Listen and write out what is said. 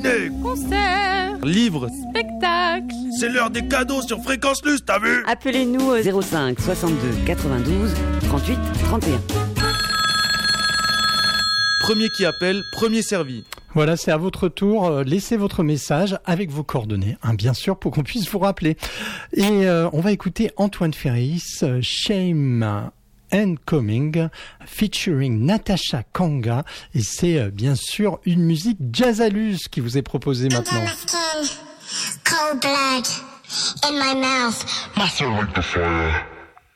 ciné, concert, livre, spectacle. c'est l'heure des cadeaux sur Fréquence Luce, t'as vu? Appelez-nous au 05 62 92 38 31. Premier qui appelle, premier servi. Voilà, c'est à votre tour. Laissez votre message avec vos coordonnées, bien sûr, pour qu'on puisse vous rappeler. Et on va écouter Antoine Ferris, Shame and Coming, featuring Natasha Kanga. Et c'est bien sûr une musique jazzalus qui vous est proposée maintenant. Cold blood in my mouth. Muscle like the fire.